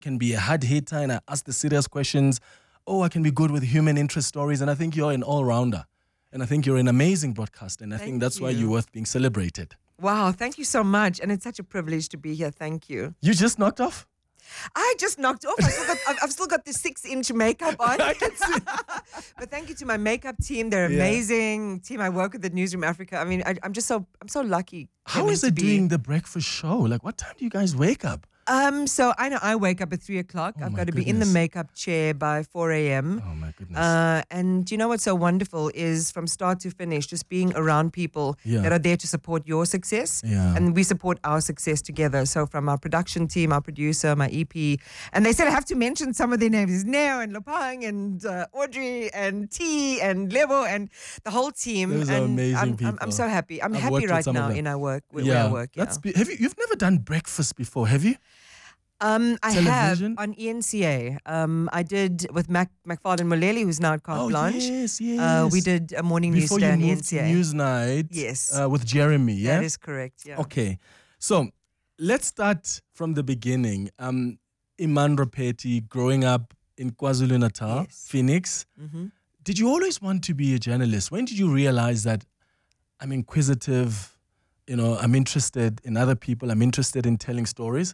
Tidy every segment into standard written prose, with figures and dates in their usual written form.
can be a hard hitter and I ask the serious questions. Oh, I can be good with human interest stories. And I think you're an all-rounder. And I think you're an amazing broadcaster. And I think that's why you're worth being celebrated. Wow, thank you so much. And it's such a privilege to be here. Thank you. You just knocked off? I just knocked off. I've still got the 6-inch makeup on. I can see. But thank you to my makeup team. They're amazing. Team I work with at Newsroom Africa. I mean, I'm so lucky. How is it doing the breakfast show? Like, what time do you guys wake up? So I know I wake up at 3 o'clock. I've got to be in the makeup chair by 4 a.m. Oh my goodness. And you know what's so wonderful is from start to finish, just being around people that are there to support your success. Yeah. And we support our success together. So from our production team, our producer, my EP. And they said I have to mention some of their names. There's Neo and Lopang and Audrey and T and Lebo and the whole team. Those are amazing people. I'm so happy. I'm I've happy worked with right some of now them. in our work, where I work. Yeah. You've never done breakfast before, have you? I Television? have on ENCA. I did with McFarlane Moleli, who's now at Carte Blanche. Yes. We did a morning Before news you stand moved to ENCA. Newsnight. Yes. With Jeremy, yeah? That is correct, yeah. Okay. So let's start from the beginning. Iman Rapeti, growing up in KwaZulu-Natal, Phoenix. Mm-hmm. Did you always want to be a journalist? When did you realize that I'm inquisitive, I'm interested in other people, I'm interested in telling stories?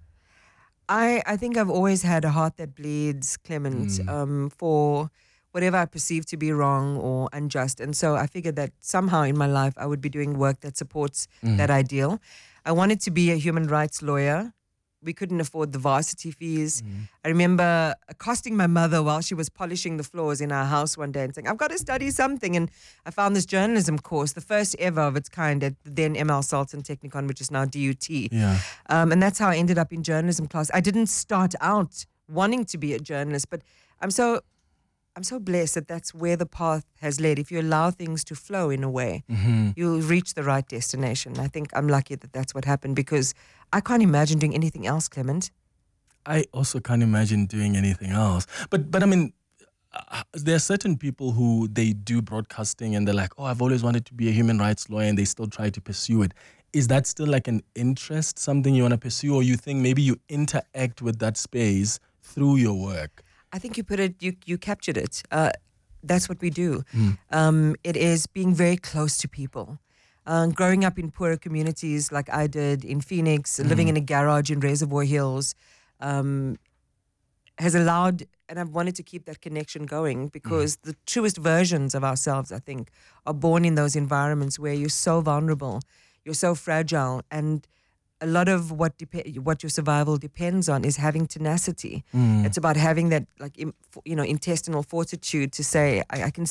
I think I've always had a heart that bleeds, Clement, for whatever I perceive to be wrong or unjust. And so I figured that somehow in my life I would be doing work that supports that ideal. I wanted to be a human rights lawyer. We couldn't afford the varsity fees. I remember accosting my mother while she was polishing the floors in our house one day and saying, I've got to study something. And I found this journalism course, the first ever of its kind at the then ML Sultan Technikon, which is now DUT. Yeah. And that's how I ended up in journalism class. I didn't start out wanting to be a journalist, but I'm so blessed that that's where the path has led. If you allow things to flow in a way, you'll reach the right destination. I think I'm lucky that that's what happened because I can't imagine doing anything else, Clement. I also can't imagine doing anything else. But I mean, there are certain people who they do broadcasting and they're like, oh, I've always wanted to be a human rights lawyer, and they still try to pursue it. Is that still like an interest, something you want to pursue, or you think maybe you interact with that space through your work? I think you put it, you captured it. That's what we do. It is being very close to people. Growing up in poorer communities like I did in Phoenix, living in a garage in Reservoir Hills, has allowed, and I've wanted to keep that connection going because the truest versions of ourselves, I think, are born in those environments where you're so vulnerable, you're so fragile, and a lot of what your survival depends on is having tenacity. It's about having that, intestinal fortitude to say,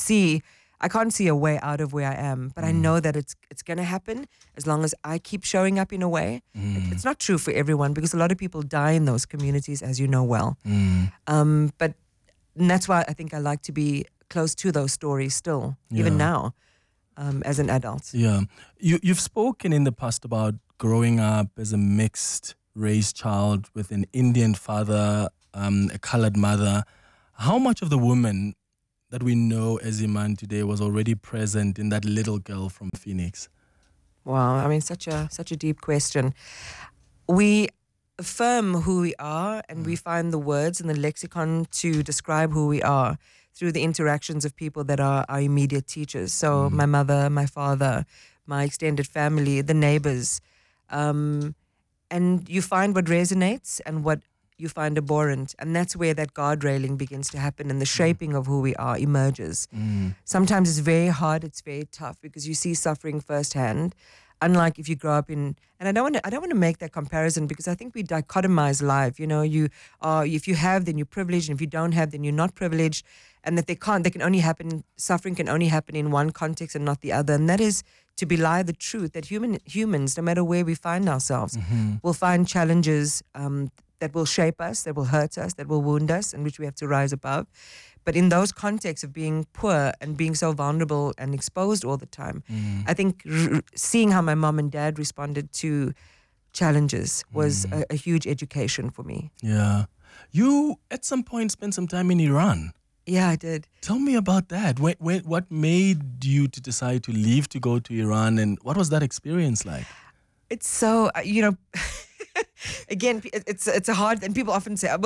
I can't see a way out of where I am, but I know that it's going to happen as long as I keep showing up in a way. It's not true for everyone because a lot of people die in those communities, as you know well. But that's why I think I like to be close to those stories still, even now, as an adult. Yeah. You've spoken in the past about growing up as a mixed race child with an Indian father, a colored mother. How much of the woman that we know as Iman today was already present in that little girl from Phoenix? Wow, I mean, such a deep question. We affirm who we are, and we find the words and the lexicon to describe who we are through the interactions of people that are our immediate teachers. So my mother, my father, my extended family, the neighbors. And you find what resonates and what you find abhorrent. And that's where that guard railing begins to happen and the shaping of who we are emerges. Sometimes it's very hard, it's very tough because you see suffering firsthand. Unlike if you grow up in, and I don't want to make that comparison because I think we dichotomize life. If you have, then you're privileged, and if you don't have, then you're not privileged, and that suffering can only happen in one context and not the other. And that is to belie the truth that humans, no matter where we find ourselves, will find challenges that will shape us, that will hurt us, that will wound us, and which we have to rise above. But in those contexts of being poor and being so vulnerable and exposed all the time, I think seeing how my mom and dad responded to challenges was a huge education for me. Yeah. You, at some point, spent some time in Iran. Yeah, I did. Tell me about that. What made you to decide to leave to go to Iran, and what was that experience like? It's so, Again, it's a hard, and people often say,